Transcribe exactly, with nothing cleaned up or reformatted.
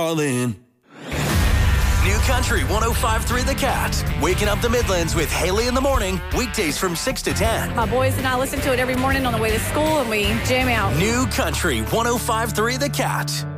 All in. New Country one oh five point three The Cat. Waking up the Midlands with Haley in the morning. Weekdays from six to ten. My boys and I listen to it every morning on the way to school, and we jam out. New Country one oh five point three The Cat.